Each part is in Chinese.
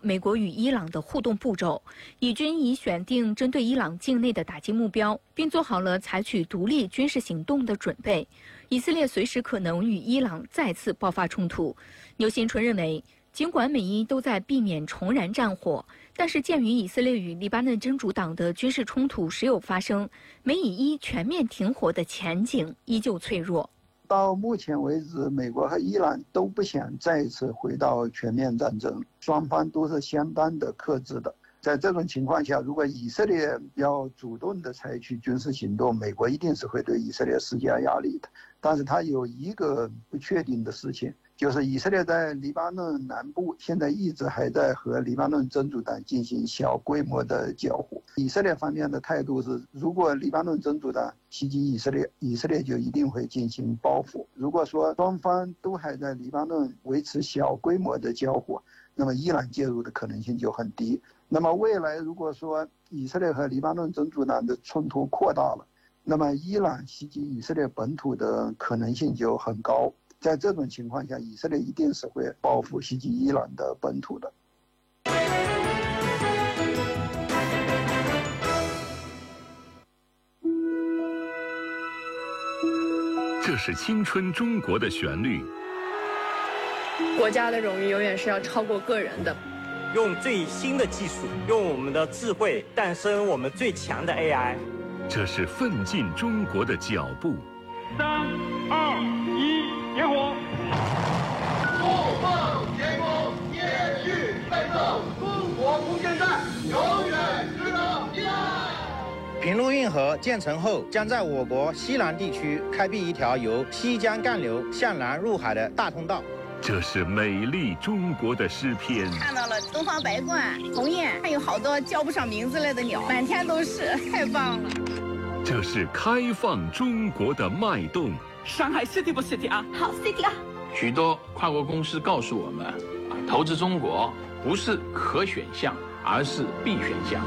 美国与伊朗的互动步骤。以军已选定针对伊朗境内的打击目标，并做好了采取独立军事行动的准备。以色列随时可能与伊朗再次爆发冲突。牛新春认为，尽管美伊都在避免重燃战火，但是鉴于以色列与黎巴嫩真主党的军事冲突时有发生，美以伊全面停火的前景依旧脆弱。 到目前为止，美国和伊朗都不想再次回到全面战争，双方都是相当的克制的。在这种情况下，如果以色列要主动的采取军事行动，美国一定是会对以色列施加压力的。但是它有一个不确定的事情，就是以色列在黎巴嫩南部现在一直还在和黎巴嫩真主党进行小规模的交火。以色列方面的态度是，如果黎巴嫩真主党袭击以色列，以色列就一定会进行报复。如果说双方都还在黎巴嫩维持小规模的交火，那么伊朗介入的可能性就很低。那么未来如果说以色列和黎巴嫩真主党的冲突扩大了，那么伊朗袭击以色列本土的可能性就很高。在这种情况下，以色列一定是会报复袭击伊朗的本土的。 这是青春中国的旋律。 国家的荣誉永远是要超过个人的。 用最新的技术，用我们的智慧诞生我们最强的 AI。 这是奋进中国的脚步。 3、2、1，点火！ 不放前锋，延续奋斗，中国空间站永远值得依赖。 平陆运河建成后，将在我国西南地区开辟一条由西江干流向南入海的大通道。 这是美丽中国的诗篇。 看到了东方白鹳、鸿雁，还有好多叫不上名字来的鸟，满天都是，太棒了。 这是开放中国的脉动。 上海 City 不 City 啊？ 好 City 啊！ 许多跨国公司告诉我们，投资中国不是可选项，而是必选项。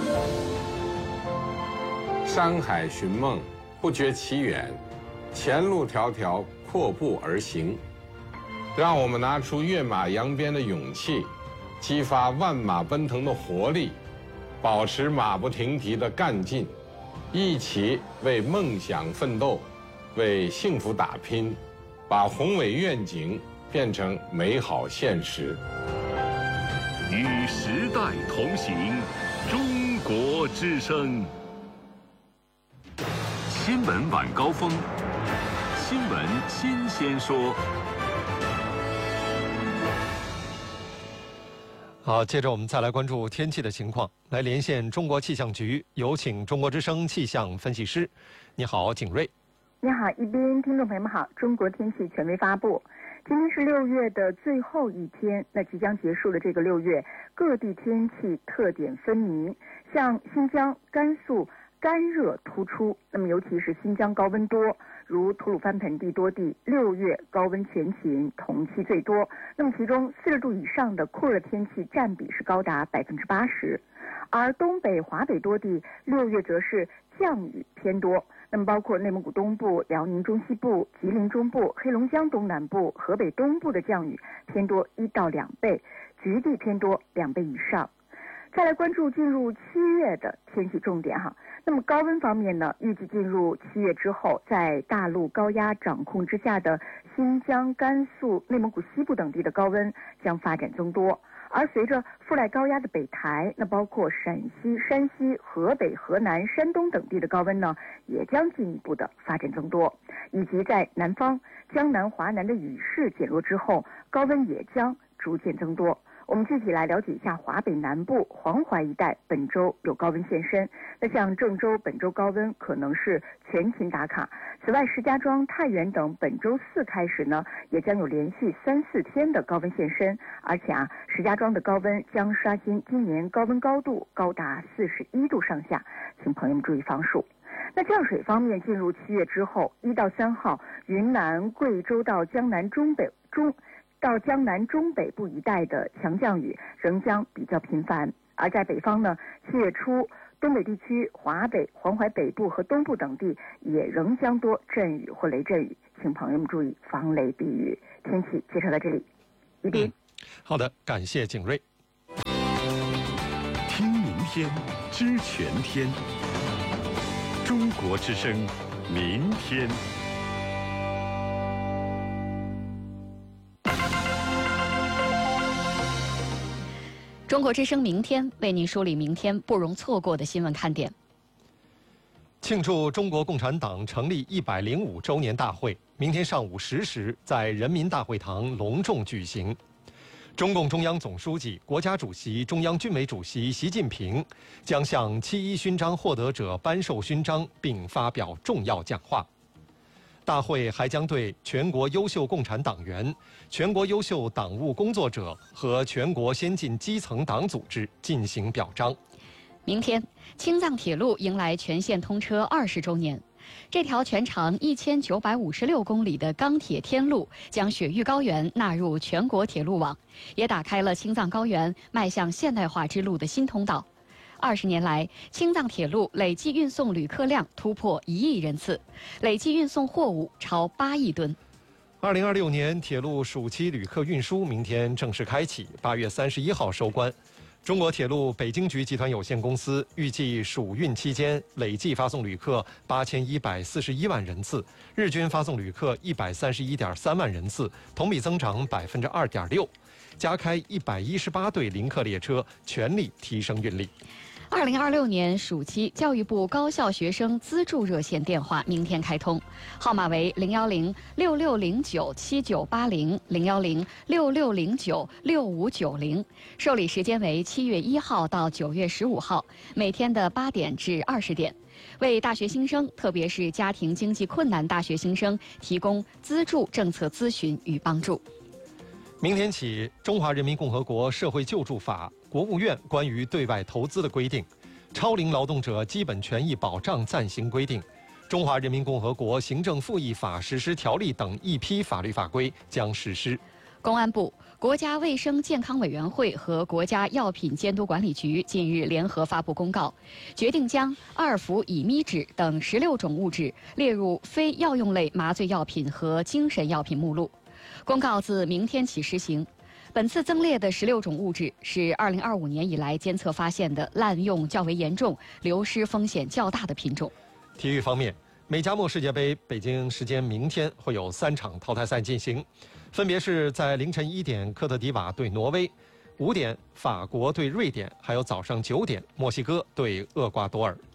山海寻梦，不觉其远，前路迢迢，阔步而行。让我们拿出跃马扬鞭的勇气，激发万马奔腾的活力，保持马不停蹄的干劲，一起为梦想奋斗，为幸福打拼，把宏伟愿景变成美好现实。 与时代同行，中国之声。新闻晚高峰，新闻新鲜说。 好，接着我们再来关注天气的情况，来连线中国气象局，有请中国之声气象分析师。你好，景睿。 你好，一边听众朋友们好，中国天气权威发布。今天是6月的最后一天，那即将结束的这个6月，各地天气特点分明，像新疆、甘肃干热突出，那么尤其是新疆高温多，如吐鲁番盆地多地6月高温全勤，同期最多。那么其中40度以上的酷热天气占比是高达80%，而东北、华北多地6月则是降雨偏多。那么包括内蒙古东部、辽宁中西部、吉林中部、黑龙江东南部、河北东部的降雨偏多1到2倍，局地偏多2倍以上。再来关注进入7月的天气重点哈。那么高温方面呢，预计进入7月之后，在大陆高压掌控之下的新疆、甘肃、内蒙古西部等地的高温将发展增多，而随着覆盖高压的北台，那包括陕西、山西、河北、河南、山东等地的高温呢，也将进一步的发展增多，以及在南方江南、华南的雨势减弱之后，高温也将逐渐增多。我们具体来了解一下华北南部黄淮一带本周有高温现身。那像郑州本周高温可能是全勤打卡。此外，石家庄、太原等本周4开始呢，也将有连续3、4天的高温现身。而且石家庄的高温将刷新今年高温高度，高达41度上下，请朋友们注意防暑。那降水方面，进入7月之后，1到3号，云南、贵州到江南中北部一带的强降雨仍将比较频繁。而在北方呢，7月初东北地区、华北、黄淮北部和东部等地也仍将多阵雨或雷阵雨，请朋友们注意防雷避雨。天气介绍到这里，一边。 好的，感谢景睿。 天知全天。中国之声，明天。 中国之声明天为您梳理明天不容错过的新闻看点。 庆祝中国共产党成立105周年大会，明天上午10时在人民大会堂隆重举行。中共中央总书记、国家主席、中央军委主席习近平将向7·1勋章获得者颁授勋章并发表重要讲话。大会还将对全国优秀共产党员、全国优秀党务工作者和全国先进基层党组织进行表彰。 明天，青藏铁路迎来全线通车20周年。这条全长1956公里的钢铁天路将雪域高原纳入全国铁路网，也打开了青藏高原迈向现代化之路的新通道。20年来，青藏铁路累计运送旅客量突破1亿人次，累计运送货物超8亿吨。 2026年铁路暑期旅客运输明天正式开启，8月31号收官。中国铁路北京局集团有限公司预计暑运期间累计发送旅客8141万人次，日均发送旅客131.3万人次，同比增长2.6%，加开118对临客列车，全力提升运力。 2026年暑期，教育部高校学生资助热线电话明天开通，号码为010-6609-7980，010-6609-6590，受理时间为7月1号到9月15号，每天的8点至20点，为大学新生，特别是家庭经济困难大学新生提供资助政策咨询与帮助。 明天起，《中华人民共和国社会救助法》、国务院关于对外投资的规定、超龄劳动者基本权益保障暂行规定、《中华人民共和国行政复议法实施条例》等一批法律法规将实施。 公安部、国家卫生健康委员会和国家药品监督管理局近日联合发布公告，决定将2氟乙醚酯等16种物质列入非药用类麻醉药品和精神药品目录。公告自明天起实行。本次增列的16种物质是2025年以来监测发现的滥用较为严重、流失风险较大的品种。 体育方面，美加墨世界杯北京时间明天会有3场淘汰赛进行，分别是在凌晨1点科特迪瓦对挪威，5点法国对瑞典，还有早上9点墨西哥对厄瓜多尔。